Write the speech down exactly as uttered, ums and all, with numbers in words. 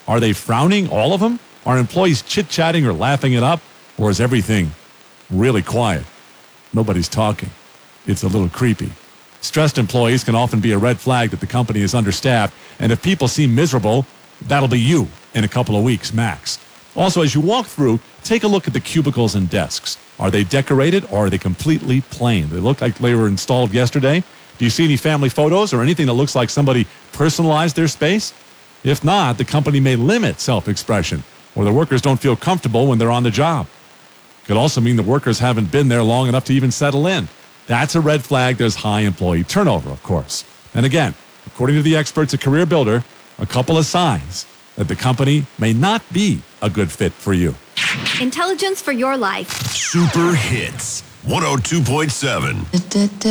Are they frowning, all of them? Are employees chit-chatting or laughing it up? Or is everything really quiet? Nobody's talking. It's a little creepy. Stressed employees can often be a red flag that the company is understaffed, and if people seem miserable, that'll be you in a couple of weeks max. Also, as you walk through, take a look at the cubicles and desks. Are they decorated or are they completely plain? They look like they were installed yesterday. Do you see any family photos or anything that looks like somebody personalized their space? If not, the company may limit self-expression, or the workers don't feel comfortable when they're on the job. Could also mean the workers haven't been there long enough to even settle in. That's a red flag. There's high employee turnover, of course. And again, according to the experts at Career Builder, a couple of signs that the company may not be a good fit for you. Intelligence for your life. Super Hits one oh two point seven.